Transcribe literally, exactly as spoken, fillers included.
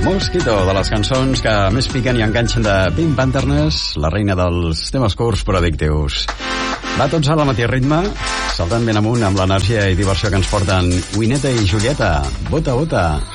Mosquito, de les cançons que més piquen i enganxen de Pink Pantherness, la reina dels temes curts però addictius. Va tots al mateix ritme, saltant ben amunt amb l'energia i diversió que ens porten Wineta i Julieta. Bota, bota.